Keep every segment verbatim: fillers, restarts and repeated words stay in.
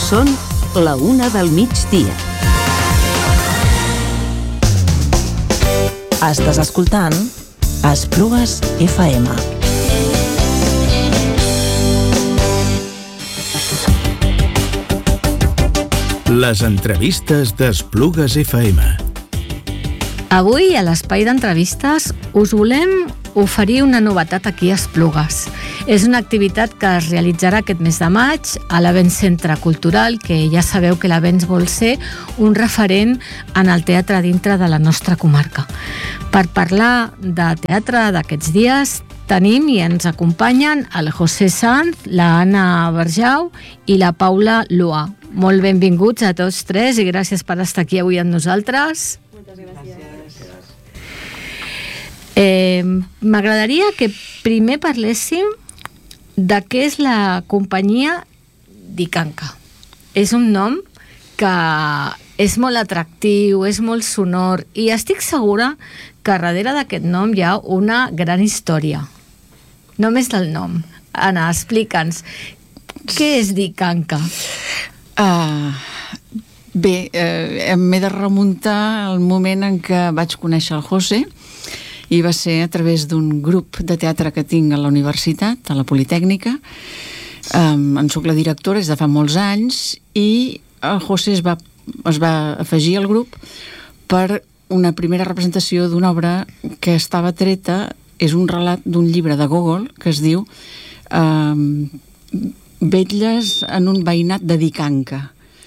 Són la una del migdia. Estàs escoltant Esplugues F M. Les entrevistes d'Esplugues F M. Avui, a l'espai d'entrevistes, us volem oferir una novetat aquí a Esplugues. És una activitat que es realitzarà aquest mes de maig a l'Avenç Centre Cultural, que ja sabeu que l'Avenç vol ser un referent en el teatre dintre de la nostra comarca. Per parlar de teatre d'aquests dies, tenim i ens acompanyen el José Sanz, la Anna Berjau i la Paula Lua. Molt benvinguts a tots tres i gràcies per estar aquí avui amb nosaltres. Moltes gràcies. Eh, M'agradaria que primer parléssim de què és la companyia Dikanka. És un nom que és molt atractiu, és molt sonor i estic segura que darrere d'aquest nom hi ha una gran història. Només del nom. Anna, explica'ns, què és Dikanka? Uh, bé, uh, m'he de remuntar al moment en què vaig conèixer el José, i va ser a través d'un grup de teatre que tinc a la universitat, a la Politècnica. Um, en soc la directora des de fa molts anys i el José es va, es va afegir al grup per una primera representació d'una obra que estava treta, és un relat d'un llibre de Gogol que es diu um, Vetlles en un veïnat de Dikanka.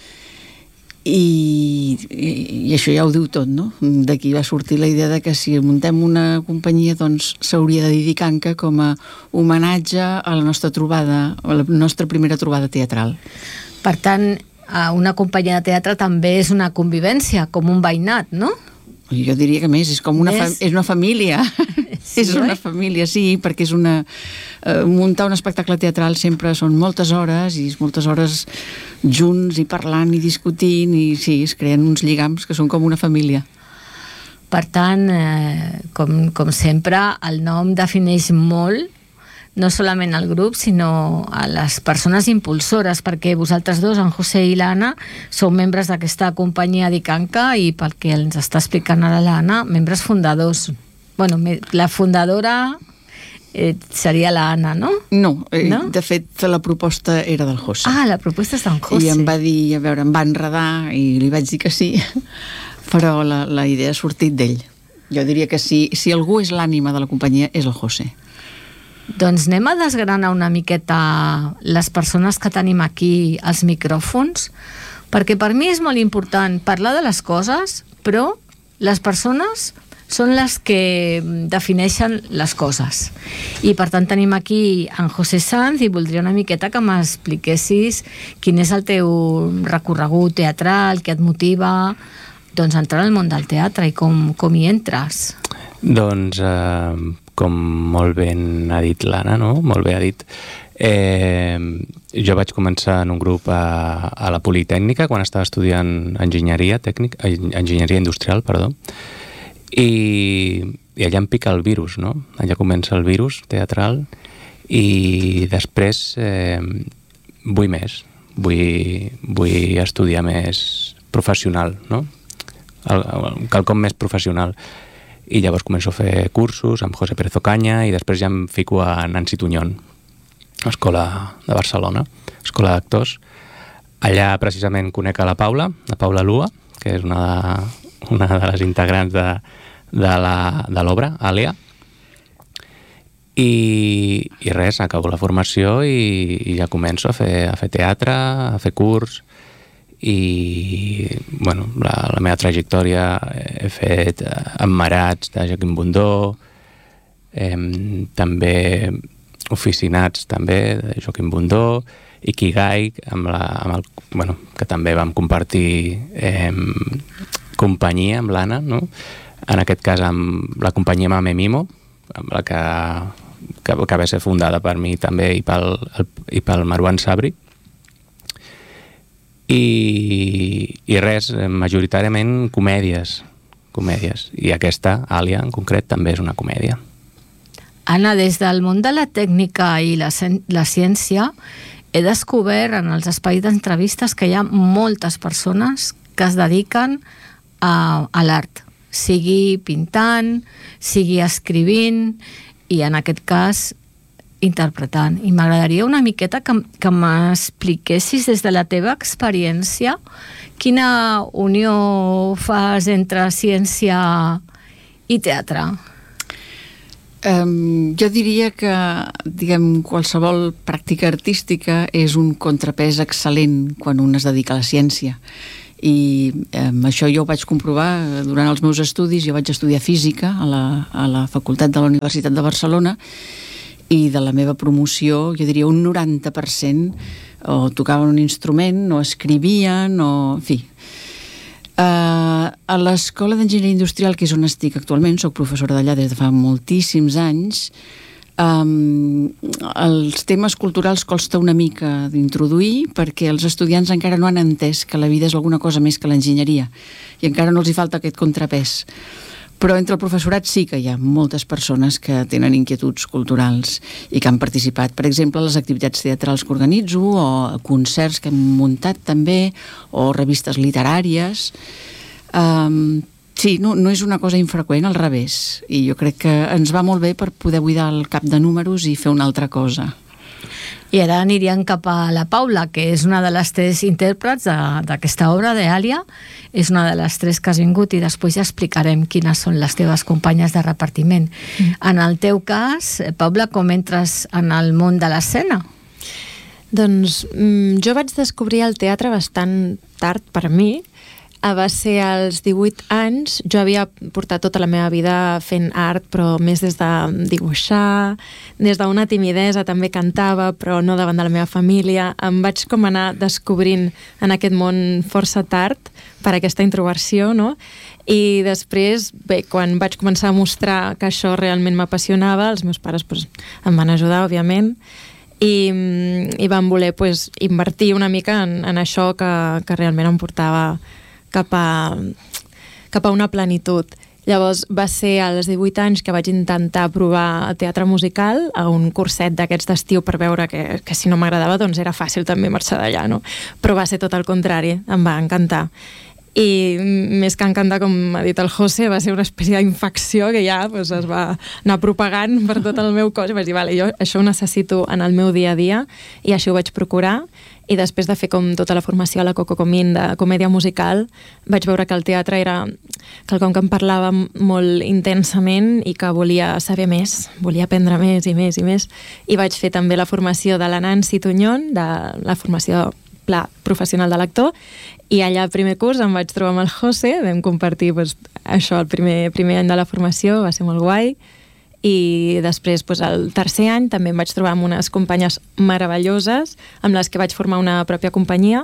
I, i, i això ja ho diu tot, no? D'aquí va sortir la idea de que si muntem una companyia doncs s'hauria de dir Dikanka com a homenatge a la nostra trobada, a la nostra primera trobada teatral. Per tant, una companyia de teatre també és una convivència, com un veïnat, no? Jo diria que més, és com una, fa, és una família. Sí, és una família, sí, perquè és una... Eh, muntar un espectacle teatral sempre són moltes hores, i moltes hores junts i parlant i discutint, i sí, es creen uns lligams que són com una família. Per tant, eh, com, com sempre, el nom defineix molt, no solament el grup, sinó a les persones impulsores, perquè vosaltres dos, en José i l'Anna, sou membres d'aquesta companyia Dikanka i pel que ens està explicant ara l'Anna, membres fundadors. Bueno, la fundadora eh, seria l'Anna, no? No, eh, no, de fet la proposta era del José. Ah, la proposta és d'en José. I em va dir, a veure, em va enredar i li vaig dir que sí, però la, la idea ha sortit d'ell. Jo diria que si, si algú és l'ànima de la companyia és el José. Doncs anem a desgranar una miqueta les persones que tenim aquí als micròfons, perquè per mi és molt important parlar de les coses, però les persones són les que defineixen les coses. I per tant tenim aquí en José Sanz i voldria una miqueta que m'expliquessis quin és el teu recorregut teatral, què et motiva doncs, a entrar al món del teatre i com, com hi entres. Doncs, eh, com molt ben ha dit l'Anna, no? Molt bé ha dit. Eh, jo vaig començar en un grup a, a la Politècnica quan estava estudiant enginyeria tècnica, enginyeria industrial, perdó, i, i allà em pica el virus, no? Allà comença el virus teatral i després eh, vull més, vull, vull estudiar més professional, no? El, el, quelcom més professional. I llavors començo a fer cursos amb José Pérez Ocaña i després ja em fico a Nancy Tuñón, Escola de Barcelona, Escola d'Actors. Allà precisament conec a la Paula, la Paula Lua, que és una de, una de les integrants de, de, la, de l'obra, Àlia. I, i res, acabo la formació i, i ja començo a fer, a fer teatre, a fer curs. I bueno, la, la meva trajectòria he fet Emmarats de Joaquim Bundó, eh, també Oficinats també de Joaquim Bundó, Ikigai amb la, amb el, bueno, que també vam compartir eh, companyia amb l'Anna, no? En aquest cas amb la companyia Mame Mimo, amb la que, que, que va ser fundada per mi també i pel, el, i pel Marwan Sabri. I, i res, majoritàriament comèdies, comèdies. I aquesta, Àlia, en concret, també és una comèdia. Anna, des del món de la tècnica i la, la ciència, he descobert en els espais d'entrevistes que hi ha moltes persones que es dediquen a, a l'art, sigui pintant, sigui escrivint i en aquest cas interpretant. I m'agradaria una miqueta que, que m'expliquessis des de la teva experiència quina unió fas entre ciència i teatre. Um, jo diria que, diguem, qualsevol pràctica artística és un contrapès excel·lent quan un es dedica a la ciència. I um, això jo ho vaig comprovar durant els meus estudis. Jo vaig estudiar física a la, a la Facultat de la Universitat de Barcelona i de la meva promoció, jo diria un noranta per cent o tocaven un instrument, o escrivien, o... en fi. Uh, a l'Escola d'Enginyeria Industrial, que és on estic actualment, soc professora d'allà des de fa moltíssims anys, um, els temes culturals costa una mica d'introduir perquè els estudiants encara no han entès que la vida és alguna cosa més que l'enginyeria i encara no els hi falta aquest contrapès. Però entre el professorat sí que hi ha moltes persones que tenen inquietuds culturals i que han participat, per exemple, a les activitats teatrals que organitzo, o concerts que hem muntat també, o revistes literàries. Um, sí, no, no és una cosa infreqüent, al revés. I jo crec que ens va molt bé per poder buidar el cap de números i fer una altra cosa. I ara aniríem cap a la Paula, que és una de les tres intèrprets d'aquesta obra d'Àlia. És una de les tres que has vingut i després ja explicarem quines són les teves companyes de repartiment. Mm. En el teu cas, Paula, com entres en el món de l'escena? Doncs mm, jo vaig descobrir el teatre bastant tard per mi. Va ser als divuit anys. Jo havia portat tota la meva vida fent art, però més des de dibuixar, des d'una timidesa, també cantava, però no davant de la meva família. Em vaig com anar descobrint en aquest món força tard per aquesta introversió, no? I després, bé, quan vaig començar a mostrar que això realment m'apassionava, els meus pares pues, em van ajudar, òbviament, i, i van voler pues, invertir una mica en, en això que, que realment em portava cap a, cap a una plenitud. Llavors va ser als divuit anys que vaig intentar provar teatre musical a un curset d'aquests d'estiu per veure que, que si no m'agradava doncs era fàcil també marxar d'allà, no? Però va ser tot el contrari, em va encantar. I més que encantar, com ha dit el José, va ser una espècie d'infecció que ja pues, es va anar propagant per tot el meu cos i vaig dir, vale, jo això ho necessito en el meu dia a dia i així ho vaig procurar. I després de fer com tota la formació a la Coco Comín de comèdia musical, vaig veure que el teatre era quelcom que em parlava molt intensament i que volia saber més, volia aprendre més i més i més. I vaig fer també la formació de la Nancy Tuñón, de la formació pla professional de l'actor, i allà al primer curs em vaig trobar amb el José, vam compartir pues, això el primer, primer any de la formació, va ser molt guai. I després, doncs, el tercer any també em vaig trobar amb unes companyes meravelloses amb les que vaig formar una pròpia companyia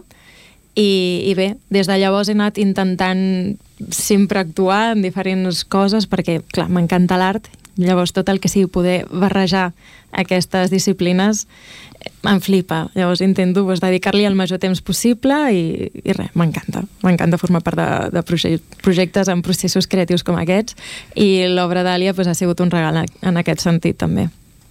i, i bé, des de llavors he anat intentant sempre actuar en diferents coses perquè, clar, m'encanta l'art, llavors tot el que sigui poder barrejar aquestes disciplines em flipa, llavors intento doncs, dedicar-li el major temps possible i, i res, m'encanta, m'encanta formar part de, de projectes en processos creatius com aquests i l'obra d'Àlia doncs, ha sigut un regal en aquest sentit també.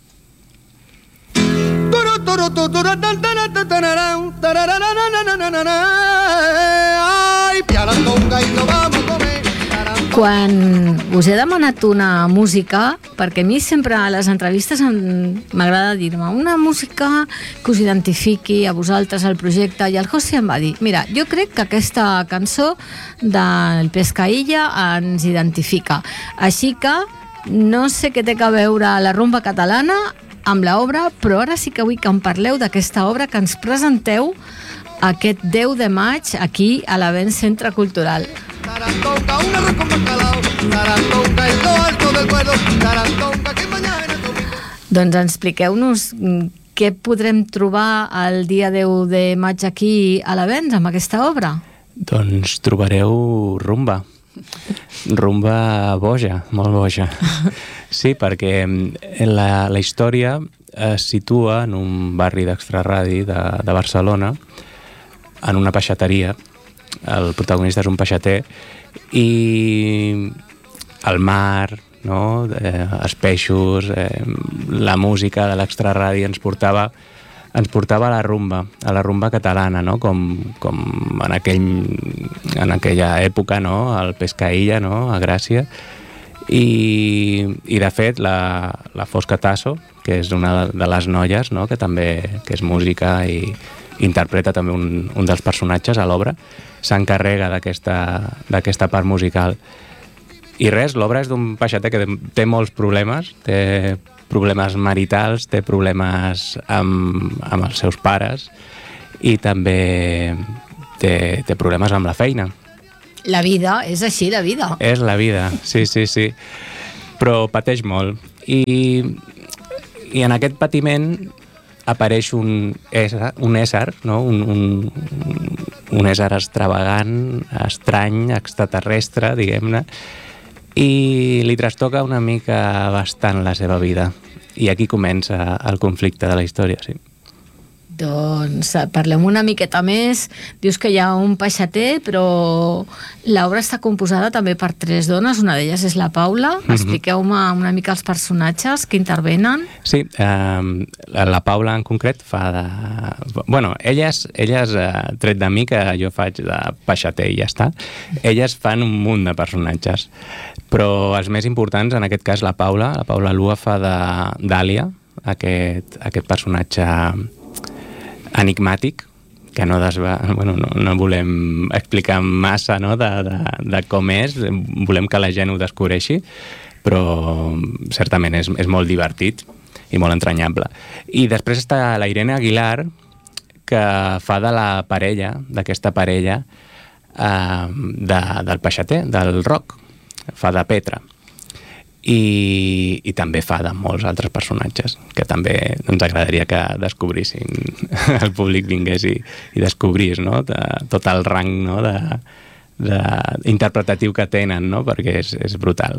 Quan us he demanat una música, perquè a mi sempre a les entrevistes m'agrada dir-me una música que us identifiqui a vosaltres al projecte, i el José em va dir, mira, jo crec que aquesta cançó del Pescaïlla ens identifica, així que no sé què té a veure la rumba catalana amb l'obra, però ara sí que vull que em parleu d'aquesta obra que ens presenteu aquest deu de maig aquí a l'Avenç Centre Cultural. Tarantonga, un arroz con bacalao, tarantonga, en lo alto del pueblo, tarantonga, que mañana es domingo. Doncs expliqueu-nos què podrem trobar el dia deu de maig aquí a l'Avenç amb aquesta obra. Doncs trobareu rumba. Rumba boja, molt boja. Sí, perquè la, la història es situa en un barri d'extraradi de, de Barcelona, en una peixateria. El protagonista és un peixater i el mar, no? eh, els peixos, eh, la música de l'extraradi ens portava ens portava a la rumba, a la rumba catalana, no? com, com en, aquell, en aquella època, no? Al Pescaïlla, no? A Gràcia. I, i de fet, la, la Fosca Tasso, que és una de les noies, no? Que també que és música i interpreta també un, un dels personatges a l'obra, s'encarrega d'aquesta part musical. I res, l'obra és d'un peixater que té molts problemes, té problemes maritals, té problemes amb, amb els seus pares i també té, té problemes amb la feina. La vida, és així, la vida. És la vida, sí, sí, sí. Però pateix molt. I, i en aquest patiment apareix un ésser, un ésser, no? un, un, un ésser extravagant, estrany, extraterrestre, diguem-ne, i li trastoca una mica bastant la seva vida. I aquí comença el conflicte de la història, sí. Doncs parlem una miqueta més. Dius que hi ha un peixater, però l'obra està composada també per tres dones, una d'elles és la Paula. Mm-hmm. Expliqueu-me una mica els personatges que intervenen. Sí, eh, la Paula en concret fa de... Bueno, elles, elles eh, tret de mi, que jo faig de peixater i ja està, elles fan un munt de personatges, però els més importants, en aquest cas la Paula, la Paula Lua fa d'Àlia, aquest, aquest personatge enigmàtic, que no, desva... bueno, no, no volem explicar massa, no? de, de, de com és, volem que la gent ho descobreixi, però certament és, és molt divertit i molt entranyable. I després està la Irene Aguilar, que fa de la parella, d'aquesta parella eh, de, del peixater, del Roc, fa de Petra. I, i també fa de molts altres personatges que també ens agradaria que descobrissin, el públic vingués i, i descobrís, no? de, tot el rang, no? de, de, interpretatiu que tenen, no? Perquè és, és brutal.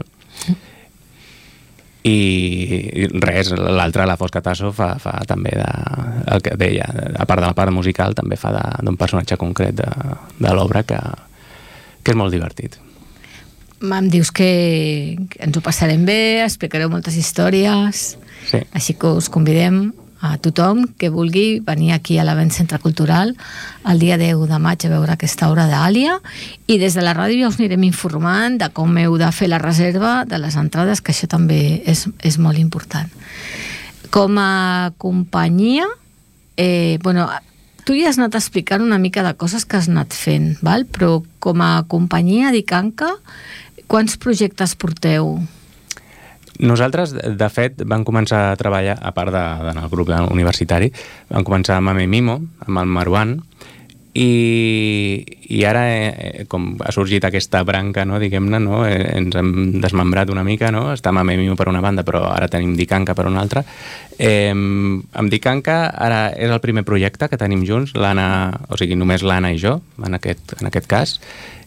I, i res, l'altra, la Fosca Tasso, fa, fa també de, el que deia, a part de la part musical, també fa d'un personatge concret de, de l'obra que, que és molt divertit. Em dius que ens ho passarem bé, explicareu moltes històries, sí. Així que us convidem a tothom que vulgui venir aquí a l'Avenç Centre Cultural el dia deu de maig a veure aquesta obra d'Àlia, i des de la ràdio ja us anirem informant de com heu de fer la reserva de les entrades, que això també és, és molt important. Com a companyia, eh, bueno, tu ja has anat explicant una mica de coses que has anat fent, val? Però com a companyia d'Icanca, quants projectes porteu? Nosaltres, de fet, vam començar a treballar, a part de, de, del grup universitari, vam començar amb Mame Mimo, amb el Marwan, i, i ara, eh, com ha sorgit aquesta branca, no, diguem-ne, no, eh, ens hem desmembrat una mica, no? Està Mame Mimo per una banda, però ara tenim Dicanca per una altra. Eh, amb Dicanca ara és el primer projecte que tenim junts, l'Anna, o sigui, només l'Anna i jo, en aquest, en aquest cas,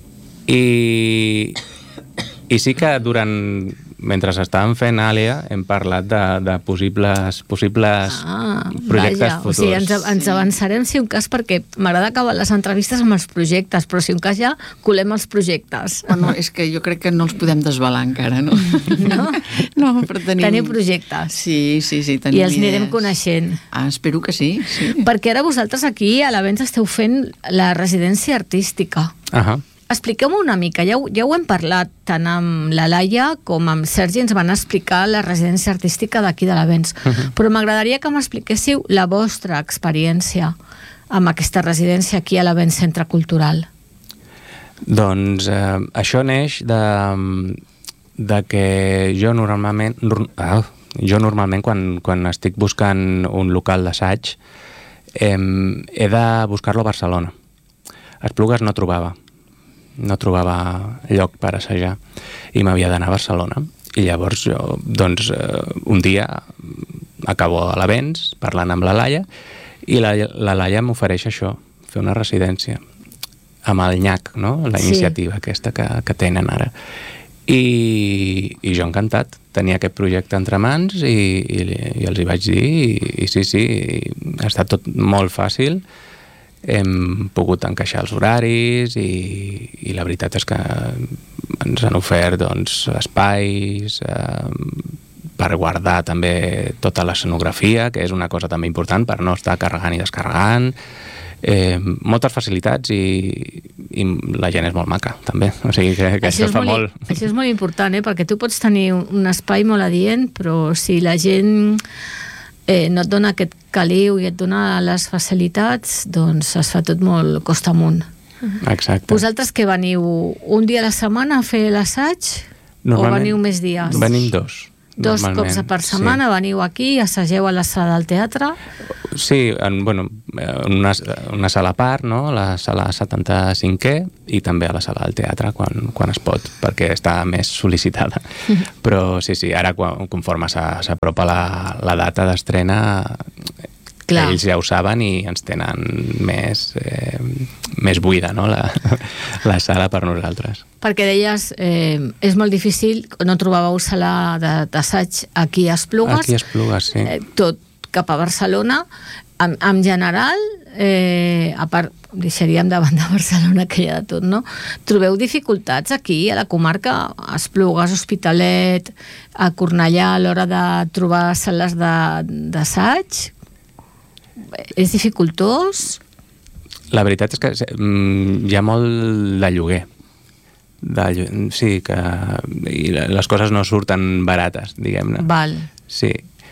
i... I sí que durant, mentre estàvem fent Àlia, hem parlat de, de possibles, possibles ah, projectes vaja. futurs. O sigui, ens, ens avançarem si un cas, perquè m'agrada acabar les entrevistes amb els projectes, però si un cas ja colem els projectes. Bueno, és que jo crec que no els podem desvelar encara, no? No? No, però tenim... Teniu projectes. Sí, sí, sí, tenim I els anirem idees. coneixent. Ah, espero que sí, sí. Perquè ara vosaltres aquí a l'Avenç esteu fent la residència artística. Ahà. Expliqueu-me una mica, ja ho, ja ho hem parlat tant amb la Laia com amb Sergi, ens van explicar la residència artística d'aquí de l'Avenç, uh-huh. Però m'agradaria que m'expliquéssiu la vostra experiència amb aquesta residència aquí a l'Avenç Centre Cultural. Doncs eh, això neix de, de que jo normalment, ah, jo normalment quan, quan estic buscant un local d'assaig eh, he de buscar-lo a Barcelona. A Esplugues no trobava. no trobava lloc per assajar i m'havia d'anar a Barcelona. I llavors jo, doncs, un dia acabo a l'Avenç parlant amb la Laia i la, la Laia m'ofereix això, fer una residència amb el Nyac, no? La iniciativa sí. aquesta que, que tenen ara. I, i jo encantat. Tenia aquest projecte entre mans i, i, i els hi vaig dir i, i sí, sí, i ha estat tot molt fàcil. Hem pogut encaixar els horaris i, i la veritat és que ens han ofert doncs, espais, eh, per guardar també tota l'escenografia, que és una cosa també important per no estar carregant i descarregant. Eh, moltes facilitats i, i la gent és molt maca també, o sigui que, que això, això fa molt, molt això és molt important, eh? Perquè tu pots tenir un espai molt adient, però si la gent eh, no et dona aquest caliu i et dona les facilitats, doncs es fa tot molt costa amunt. Exacte. Vosaltres que veniu un dia a la setmana a fer l'assaig o veniu més dies? Venim dos. Dos cops per setmana, sí. Veniu aquí, assageu a la sala del teatre? Sí, en, bueno, una, una sala a part, no? La sala setanta-cinquè i també a la sala del teatre quan, quan es pot, perquè està més sol·licitada. Però sí, sí, ara quan, conforme s'apropa la, la data d'estrena, clar, ells ja ho saben i ens tenen més, eh, més buida, no? la, la sala per nosaltres. Perquè deies, eh, és molt difícil, no trobàveu sala d'assaig aquí a Esplugues. Aquí a Esplugues, sí. Eh, tot cap a Barcelona. En, en general, eh, a part, deixaríem davant de Barcelona que hi ha de tot, no? Trobeu dificultats aquí, a la comarca, a Esplugues, Hospitalet, a Cornellà, a l'hora de trobar sales d'assaig? És dificultós? La veritat és que hi ha molt de lloguer. De, sí, que i les coses no surten barates, diguem-ne. Val. Sí,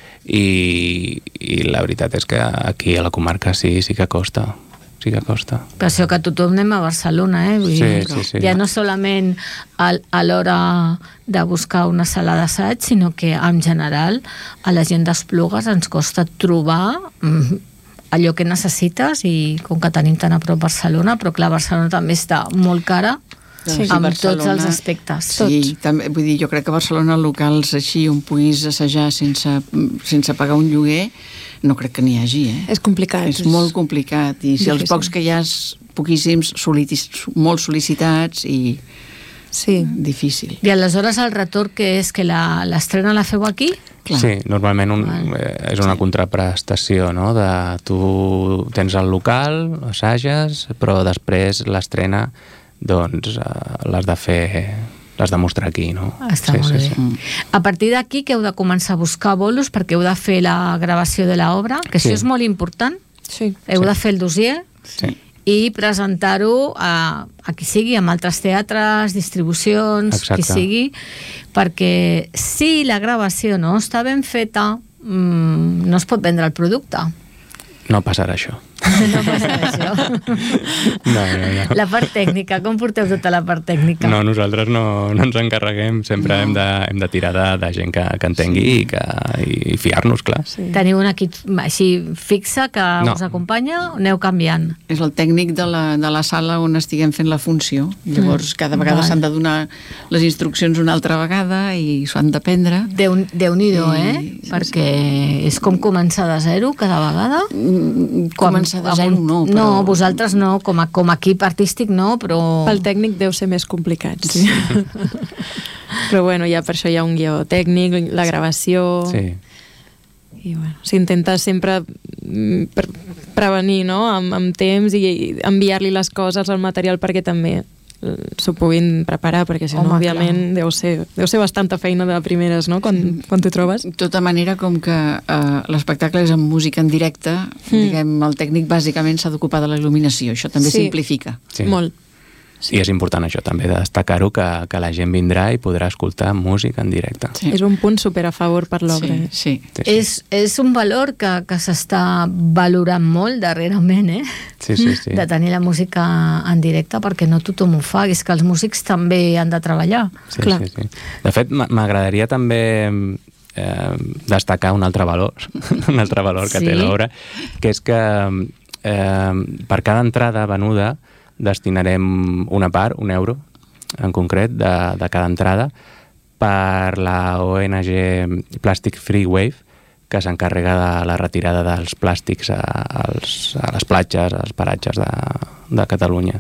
i, i la veritat és que aquí a la comarca sí, sí que costa. Sí que costa. Per això que tothom anem a Barcelona, eh? Vull sí, dir, sí, sí. Ja no solament a, a l'hora de buscar una sala d'assaig, sinó que en general a la gent d'Esplugues ens costa trobar mm, allò que necessites, i com que tenim tan a prop Barcelona, però clar, Barcelona també està molt cara, sí, amb Barcelona, tots els aspectes. Sí, tots. També, vull dir, jo crec que a Barcelona locals així on puguis assajar sense, sense pagar un lloguer, no crec que n'hi hagi, eh? És complicat. És, és molt complicat, i si difícil. Els pocs que hi ha, poquíssims, molt sol·licitats i sí. Difícil. I aleshores el retorn que és que l'estrena la feu aquí? Clar. Sí, normalment un, eh, és una contraprestació, no? De, tu tens el local, assages, però després l'estrena doncs eh, l'has de fer, l'has de mostrar aquí, no? Està sí, molt sí, bé. Sí. A partir d'aquí que heu de començar a buscar bolos perquè heu de fer la gravació de l'obra, que això sí. És molt important. Sí. Heu sí. de fer el dossier sí. I presentar-ho a, a qui sigui, amb altres teatres, distribucions, exacte. Qui sigui, perquè si la gravació no està ben feta, mmm, no es pot vendre el producte. No passarà això. No passarà això. No, no, no. La part tècnica, com porteu tota la part tècnica? No, nosaltres no, no ens encarreguem, sempre no. hem, de, hem de tirar de, de gent que, que entengui sí. i, que, i fiar-nos, clar. Sí. Teniu un equip així fixe que no. us acompanya o aneu canviant? És el tècnic de la, de la sala on estiguem fent la funció. Llavors, mm. cada vegada s'han de donar les instruccions una altra vegada i s'ho han d'aprendre. Déu, Déu-n'hi-do, I... eh? Sí, perquè sí. És com començar de zero cada vegada. Mm, començar de zero no, però... No, vosaltres no, com a, com a equip artístic no, però... Pel tècnic deu ser més complicat, sí. Però bueno, ja per això hi ha un guió tècnic, la gravació... Sí. I bueno, s'intenta sempre pre prevenir, no?, amb, amb temps i enviar-li les coses al material perquè també s'ho puguin preparar, perquè si no, Home, òbviament, deu ser, deu ser bastanta feina de primeres, no?, quan, sí. quan t'ho trobes. De tota manera, com que uh, l'espectacle és amb música en directe, mm. diguem, el tècnic bàsicament s'ha d'ocupar de la il·luminació. Això també sí. simplifica. Sí. Molt. Sí. I és important això també, de destacar-ho, que, que la gent vindrà i podrà escoltar música en directe. Sí. És un punt super a favor per l'obra. Sí, sí. sí, sí. És, és un valor que, que s'està valorant molt darrerament, eh? Sí, sí, sí. De tenir la música en directe, perquè no tothom ho fa, és que els músics també han de treballar. Sí, Clar. sí, sí. De fet, m'agradaria també eh, destacar un altre valor, un altre valor que sí? té l'obra, que és que eh, per cada entrada venuda destinarem una part, un euro en concret, de, de cada entrada per la O N G Plastic Free Wave, que s'encarrega de la retirada dels plàstics a, als, a les platges, als paratges de, de Catalunya.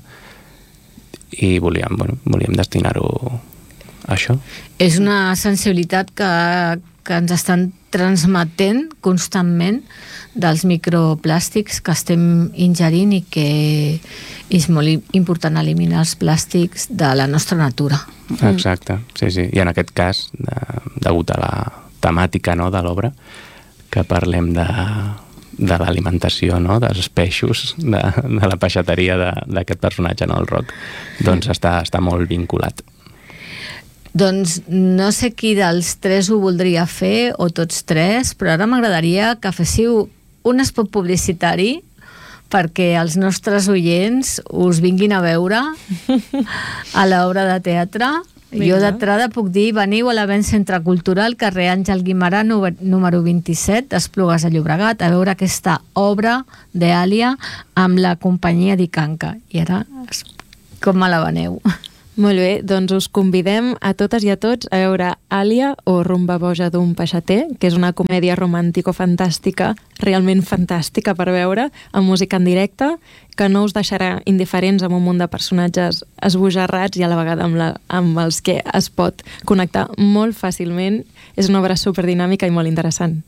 I volíem, bueno, volíem destinar-ho a això. És una sensibilitat que, que ens estan transmetent constantment dels microplàstics que estem ingerint i que és molt important eliminar els plàstics de la nostra natura. Exacte, sí, sí. I en aquest cas, de, degut a la temàtica, no?, de l'obra, que parlem de, de l'alimentació, no?, dels peixos, de, de la peixateria d'aquest personatge, no?, el Roc, doncs està, està molt vinculat. Doncs no sé qui dels tres ho voldria fer, o tots tres, però ara m'agradaria que féssiu un spot publicitari perquè els nostres oients us vinguin a veure a l'obra de teatre. Vinga. Jo d'entrada puc dir, veniu a l'Avenç Centre Cultural, carrer Àngel Guimerà, número vint-i-set, d'Esplugues de Llobregat, a veure aquesta obra d'Àlia amb la companyia d'Icanca. I ara, com me la veneu? Molt bé, doncs us convidem a totes i a tots a veure Àlia o Rumba boja d'un peixater, que és una comèdia romàntico-fantàstica, realment fantàstica per veure, amb música en directe, que no us deixarà indiferents amb un munt de personatges esbojarrats i a la vegada amb, la, amb els que es pot connectar molt fàcilment. És una obra superdinàmica i molt interessant.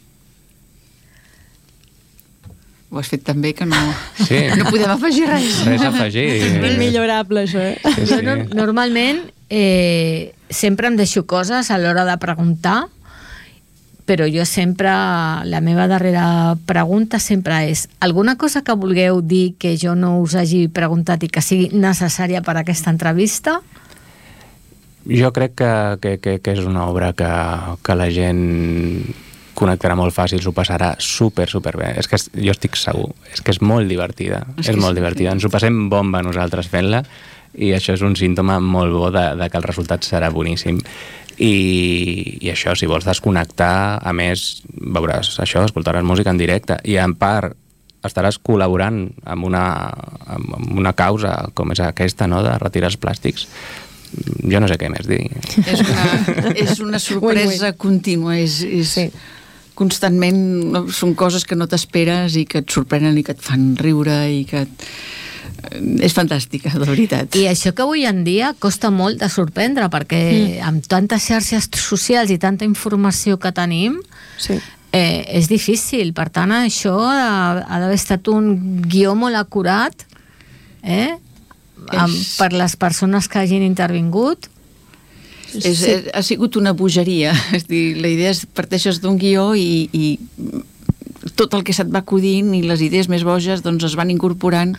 Ho has fet tan bé que no, sí. no podem afegir res. Res a afegir. És millorable, això, eh? Sí, Jo sí. no, normalment eh, sempre em deixo coses a l'hora de preguntar, però jo sempre, la meva darrera pregunta sempre és alguna cosa que vulgueu dir que jo no us hagi preguntat i que sigui necessària per a aquesta entrevista? Jo crec que, que, que, que és una obra que, que la gent connectarà molt fàcil, s'ho passarà super, super bé. És que jo estic segur, és que és molt divertida, és, és molt sí. divertida. Ens ho passem bomba nosaltres fent-la i això és un símptoma molt bo de, de que el resultat serà boníssim. I, i això, si vols desconnectar, a més, veuràs això, escoltaràs música en directe i en part estaràs col·laborant amb una, amb una causa com és aquesta, no?, de retirar els plàstics. Jo no sé què més dir. És una, és una sorpresa ui, ui. contínua, és, és sí. constantment, són coses que no t'esperes i que et sorprenen i que et fan riure i que et... és fantàstica, de veritat. I això que avui en dia costa molt de sorprendre, perquè mm. amb tantes xarxes socials i tanta informació que tenim, sí. eh, és difícil. Per tant, això ha, ha d'haver estat un guió molt acurat, eh? Amb, és... per les persones que hagin intervingut. És, sí. Ha sigut una bogeria, és dir, la idea és parteixes d'un guió i, i tot el que se't va acudint i les idees més boges doncs es van incorporant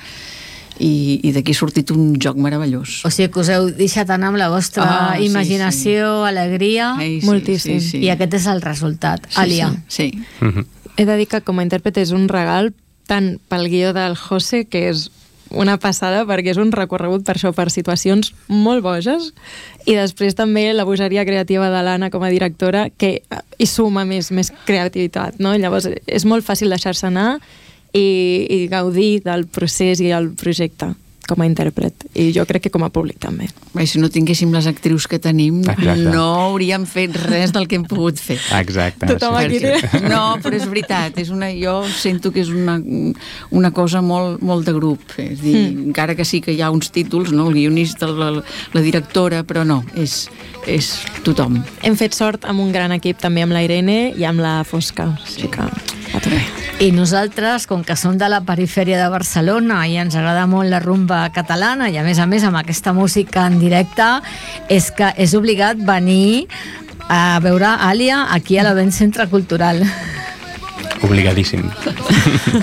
i, i d'aquí ha sortit un joc meravellós. O sigui que us heu deixat anar amb la vostra ah, imaginació, sí, sí. alegria, Ei, sí, moltíssim, sí, sí. i aquest és el resultat. Sí, Àlia. Sí, sí. Mm-hmm. He de dir que com a intèrpret és un regal tant pel guió del José, que és una passada perquè és un recorregut per això, per situacions molt boges, i després també la bogeria creativa de l'Anna com a directora, que hi suma més, més creativitat, no? Llavors és molt fàcil deixar-se anar i, i gaudir del procés i el projecte com a intèrpret, i jo crec que com a públic també. Bé, si no tinguéssim les actrius que tenim, exacte, no hauríem fet res del que hem pogut fer. Exacte. Tothom aquí té. No, però és veritat, és una, jo sento que és una, una cosa molt, molt de grup, és dir, mm. encara que sí que hi ha uns títols, no? El guionista, la, la directora, però no, és, és tothom. Hem fet sort amb un gran equip també amb la Irene i amb la Fosca, sí. Així que a tope. I nosaltres, com que som de la perifèria de Barcelona i ens agrada molt la rumba catalana i a més a més amb aquesta música en directe, és que és obligat venir a veure Àlia aquí a l'Avenç Centre Cultural. Obligadíssim.